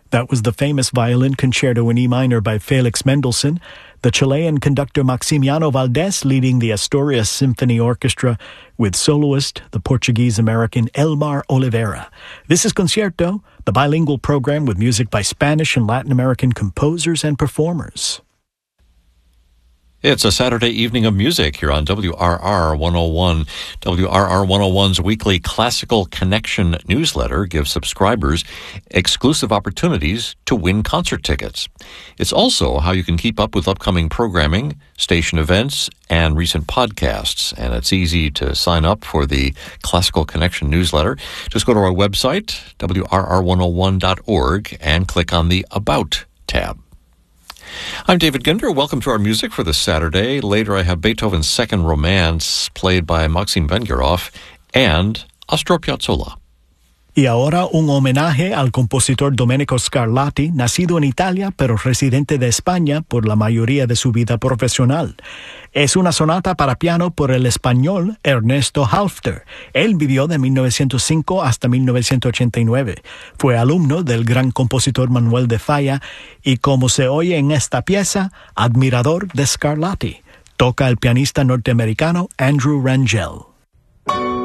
That was the famous violin concerto in E minor by Felix Mendelssohn, the Chilean conductor Maximiano Valdés leading the Asturias Symphony Orchestra, with soloist the Portuguese-American Elmar Oliveira. This is Concierto, the bilingual program with music by Spanish and Latin American composers and performers. It's a Saturday evening of music here on WRR 101. WRR 101's weekly Classical Connection newsletter gives subscribers exclusive opportunities to win concert tickets. It's also how you can keep up with upcoming programming, station events, and recent podcasts. And it's easy to sign up for the Classical Connection newsletter. Just go to our website, WRR101.org, and click on the About tab. I'm David Ginder. Welcome to our music for this Saturday. Later, I have Beethoven's Second Romance, played by Maxim Vengerov, and Astor Piazzolla. Y ahora un homenaje al compositor Domenico Scarlatti, nacido en Italia pero residente de España por la mayoría de su vida profesional. Es una sonata para piano por el español Ernesto Halffter. Él vivió de 1905 hasta 1989. Fue alumno del gran compositor Manuel de Falla y, como se oye en esta pieza, admirador de Scarlatti. Toca el pianista norteamericano Andrew Rangel.